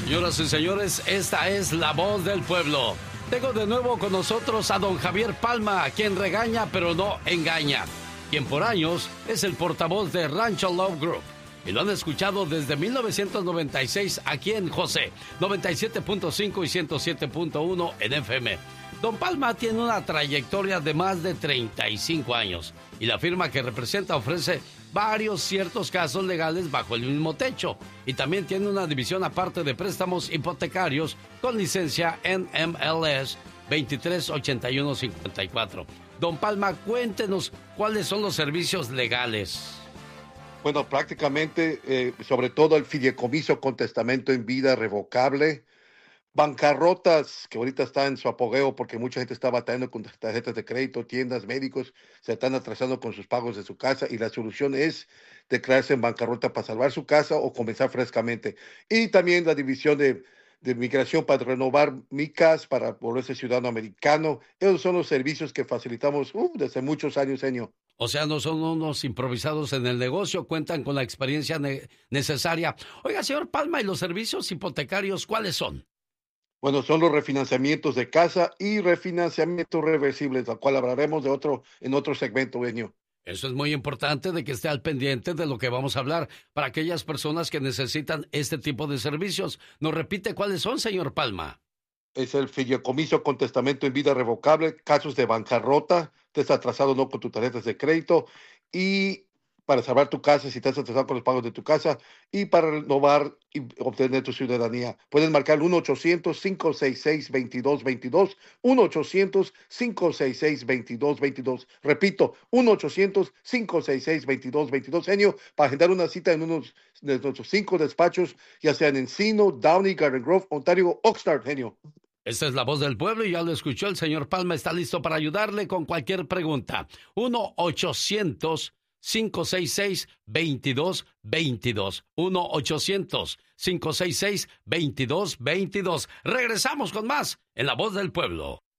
Señoras y señores, esta es la voz del pueblo. Tengo de nuevo con nosotros a don Javier Palma, quien regaña pero no engaña, quien por años es el portavoz de Rancho Love Group. Y lo han escuchado desde 1996 aquí en José, 97.5 y 107.1 en FM. Don Palma tiene una trayectoria de más de 35 años y la firma que representa ofrece varios ciertos casos legales bajo el mismo techo. Y también tiene una división aparte de préstamos hipotecarios con licencia NMLS 238154. Don Palma, cuéntenos cuáles son los servicios legales. Bueno, prácticamente, sobre todo el fideicomiso con testamento en vida revocable, bancarrotas, que ahorita está en su apogeo porque mucha gente está batallando con tarjetas de crédito, tiendas, médicos, se están atrasando con sus pagos de su casa y la solución es declararse en bancarrota para salvar su casa o comenzar frescamente. Y también la división de migración para renovar micas, para volverse ciudadano americano. Esos son los servicios que facilitamos desde muchos años, señor. O sea, no son unos improvisados en el negocio, cuentan con la experiencia necesaria. Oiga, señor Palma, ¿y los servicios hipotecarios cuáles son? Bueno, son los refinanciamientos de casa y refinanciamientos reversibles, la cual hablaremos en otro segmento, Benio. Eso es muy importante de que esté al pendiente de lo que vamos a hablar para aquellas personas que necesitan este tipo de servicios. ¿Nos repite cuáles son, señor Palma? Es el fideicomiso con testamento en vida revocable, casos de bancarrota, te estás atrasado no con tus tarjetas de crédito y para salvar tu casa si estás atrasado con los pagos de tu casa y para renovar y obtener tu ciudadanía. Puedes marcar 1-800-566-2222, 1-800-566-2222. Repito, 1-800-566-2222, genio, para agendar una cita en unos de nuestros 5 despachos, ya sean en Encino, Downey, Garden Grove, Ontario, Oxnard, genio. Esta es la voz del pueblo y ya lo escuchó. El señor Palma está listo para ayudarle con cualquier pregunta. 1-800-566-2222. 1-800-566-2222. Regresamos con más en La Voz del Pueblo.